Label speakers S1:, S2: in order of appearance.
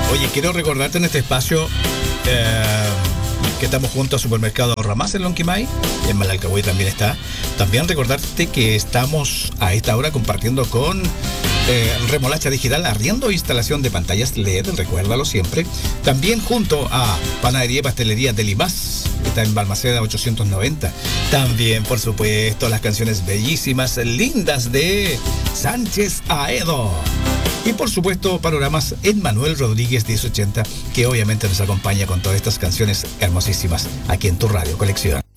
S1: Oye, quiero recordarte en este espacio que estamos juntos a Supermercado Ramás en Lonquimay, y en Malalcahuay también está. También recordarte que estamos a esta hora compartiendo con Remolacha Digital, arriendo e instalación de pantallas LED, recuérdalo siempre. También junto a Panadería y Pastelería de Limas, que está en Balmaceda 890. También, por supuesto, las canciones bellísimas, lindas de Sánchez Aedo. Y por supuesto, panoramas en Manuel Rodríguez 1080, que obviamente nos acompaña con todas estas canciones hermosísimas aquí en tu radio colección.